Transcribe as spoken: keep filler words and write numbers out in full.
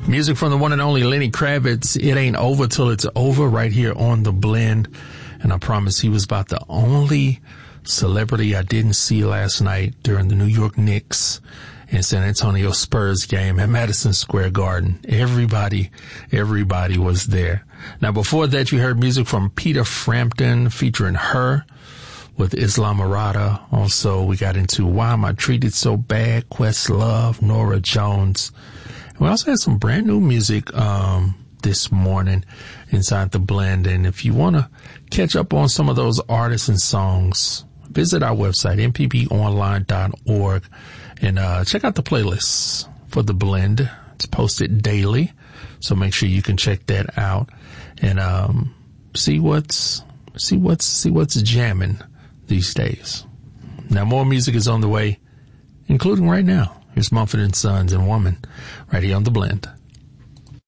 Music from the one and only Lenny Kravitz. It ain't over till it's over, right here on The Blend. And I promise he was about the only celebrity I didn't see last night during the New York Knicks and San Antonio Spurs game at Madison Square Garden. Everybody, everybody was there. Now, before that, you heard music from Peter Frampton featuring Her with Islamorada. Also, we got into Why Am I Treated So Bad, Questlove, Norah Jones. We also had some brand new music um this morning inside The Blend. And if you want to catch up on some of those artists and songs, visit our website, m p b online dot org, and uh check out the playlists for The Blend. It's posted daily, so make sure you can check that out and um see what's see what's see what's jamming these days. Now, more music is on the way, including right now. Here's Mumford and Sons and Woman right here on The Blend.